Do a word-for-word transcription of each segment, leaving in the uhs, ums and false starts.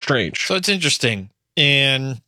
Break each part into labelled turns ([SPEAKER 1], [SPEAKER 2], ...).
[SPEAKER 1] strange.
[SPEAKER 2] So it's interesting. And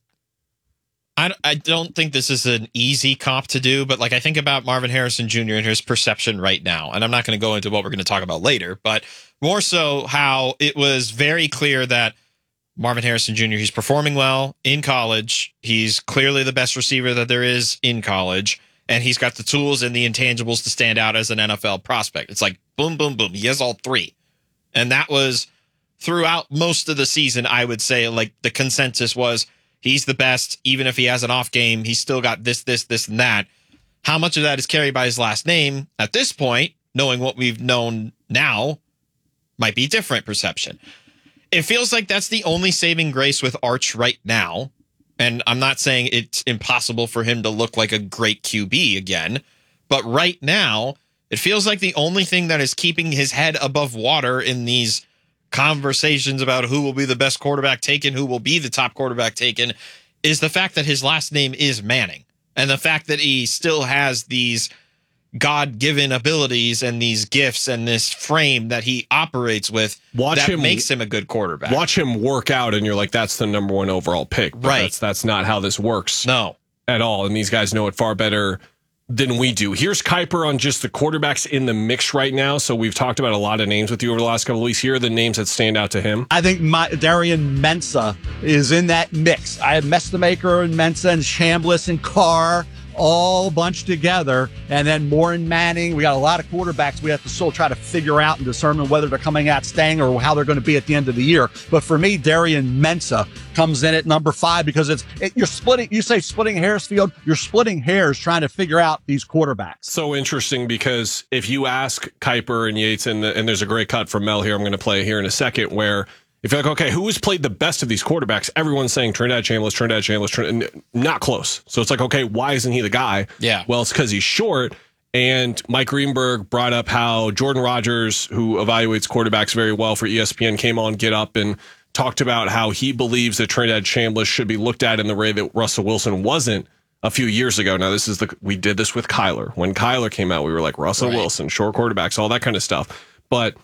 [SPEAKER 2] I, I don't think this is an easy comp to do, but like I think about Marvin Harrison Junior and his perception right now. And I'm not going to go into what we're going to talk about later, but more so how it was very clear that Marvin Harrison Junior, he's performing well in college. He's clearly the best receiver that there is in college. And he's got the tools and the intangibles to stand out as an N F L prospect. It's like boom, boom, boom. He has all three. And that was throughout most of the season, I would say, like the consensus was he's the best. Even if he has an off game, he's still got this, this, this, and that. How much of that is carried by his last name at this point, knowing what we've known now, might be different perception. It feels like that's the only saving grace with Arch right now. And I'm not saying it's impossible for him to look like a great Q B again, but right now, it feels like the only thing that is keeping his head above water in these conversations about who will be the best quarterback taken, who will be the top quarterback taken, is the fact that his last name is Manning. And the fact that he still has these God-given abilities and these gifts and this frame that he operates with
[SPEAKER 1] watch
[SPEAKER 2] that
[SPEAKER 1] him,
[SPEAKER 2] makes him a good quarterback.
[SPEAKER 1] Watch him work out and you're like, that's the number one overall pick. But
[SPEAKER 2] right.
[SPEAKER 1] That's, that's not how this works.
[SPEAKER 2] No.
[SPEAKER 1] At all. And these guys know it far better than we do. Here's Kiper on just the quarterbacks in the mix right now. So we've talked about a lot of names with you over the last couple of weeks. Here are the names that stand out to him.
[SPEAKER 3] I think my, Darian Mensah is in that mix. I have Mestamaker and Mensah and Chambliss and Carr all bunched together, and then Moore and Manning. We got a lot of quarterbacks we have to still try to figure out and determine whether they're coming out staying or how they're going to be at the end of the year. But for me, Darian Mensah comes in at number five because it's it, you're splitting. You say splitting hairs, Field. You're splitting hairs trying to figure out these quarterbacks.
[SPEAKER 1] So interesting because if you ask Kiper and Yates, and, the, and there's a great cut from Mel here, I'm going to play here in a second, where if you're like, okay, who has played the best of these quarterbacks? Everyone's saying Trinidad Chambliss, Trinidad Chambliss, Trinidad, not close. So it's like, okay, why isn't he the guy?
[SPEAKER 2] Yeah.
[SPEAKER 1] Well, it's because he's short. And Mike Greenberg brought up how Jordan Rogers, who evaluates quarterbacks very well for E S P N, came on Get Up and talked about how he believes that Trinidad Chambliss should be looked at in the way that Russell Wilson wasn't a few years ago. Now, this is the we did this with Kyler. When Kyler came out, we were like, Russell right. Wilson, short quarterbacks, all that kind of stuff. But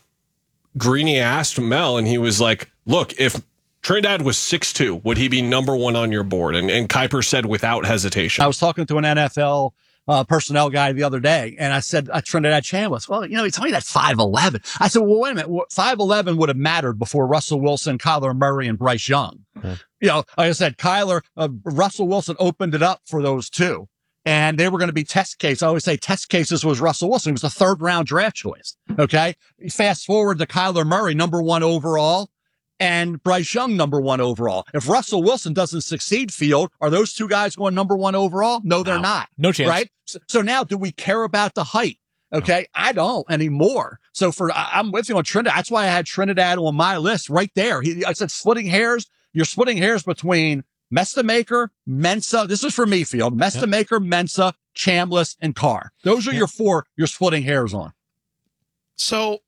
[SPEAKER 1] Greeny asked Mel, and he was like, look, if Trinidad was six two, would he be number one on your board? And, and Kiper said without hesitation.
[SPEAKER 3] I was talking to an N F L uh, personnel guy the other day, and I said, uh, Trinidad Chambliss. Well, you know, he told me that five eleven. I said, well, wait a minute. five eleven would have mattered before Russell Wilson, Kyler Murray, and Bryce Young. Mm-hmm. You know, like I said, Kyler, uh, Russell Wilson opened it up for those two. And they were going to be test case. I always say test cases was Russell Wilson. He was a third round draft choice. Okay. Fast forward to Kyler Murray, number one overall, and Bryce Young, number one overall. If Russell Wilson doesn't succeed, Field, are those two guys going number one overall? No, they're
[SPEAKER 2] no.
[SPEAKER 3] not.
[SPEAKER 4] No chance.
[SPEAKER 3] Right. So, so now do we care about the height? Okay. No. I don't anymore. So for, I, I'm with you on Trinidad. That's why I had Trinidad on my list right there. He, I said splitting hairs. You're splitting hairs between Mestamaker, Mensah. This is for me, Field. Mestamaker, Mensah, Chambliss, and Carr. Those are your four you're splitting hairs on.
[SPEAKER 2] So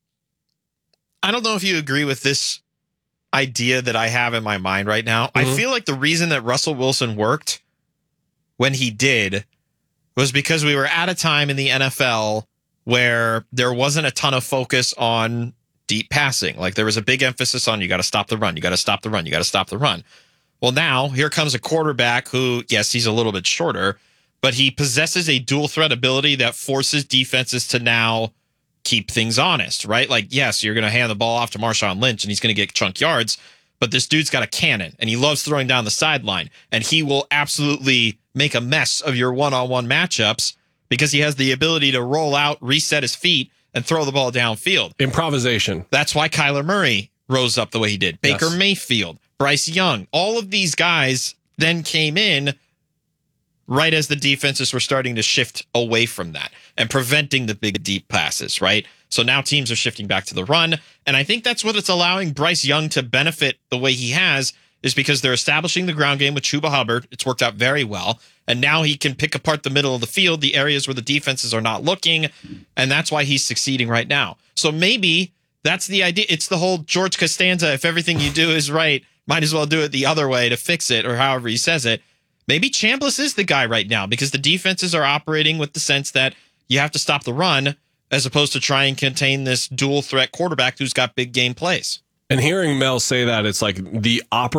[SPEAKER 2] I don't know if you agree with this idea that I have in my mind right now. Mm-hmm. I feel like the reason that Russell Wilson worked when he did was because we were at a time in the N F L where there wasn't a ton of focus on deep passing. Like there was a big emphasis on you got to stop the run. You got to stop the run. You got to stop the run. Well, now here comes a quarterback who, yes, he's a little bit shorter, but he possesses a dual threat ability that forces defenses to now keep things honest, right? Like, yes, you're going to hand the ball off to Marshawn Lynch and he's going to get chunk yards, but this dude's got a cannon and he loves throwing down the sideline and he will absolutely make a mess of your one-on-one matchups because he has the ability to roll out, reset his feet, and throw the ball downfield.
[SPEAKER 1] Improvisation.
[SPEAKER 2] That's why Kyler Murray rose up the way he did. Baker yes. Mayfield, Bryce Young, all of these guys then came in right as the defenses were starting to shift away from that and preventing the big deep passes, right? So now teams are shifting back to the run. And I think that's what it's allowing Bryce Young to benefit the way he has is because they're establishing the ground game with Chuba Hubbard. It's worked out very well. And now he can pick apart the middle of the field, the areas where the defenses are not looking. And that's why he's succeeding right now. So maybe that's the idea. It's the whole George Costanza, if everything you do is right, might as well do it the other way to fix it, or however he says it. Maybe Chambliss is the guy right now because the defenses are operating with the sense that you have to stop the run as opposed to try and contain this dual threat quarterback who's got big game plays.
[SPEAKER 1] And hearing Mel say that, it's like the opposite.